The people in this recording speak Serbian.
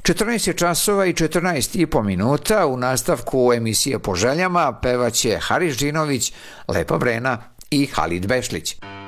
14 je časova i 14,5 minuta. U nastavku emisije Po željama pevaće Haris Džinović, Lepa Brena i Halid Bešlić.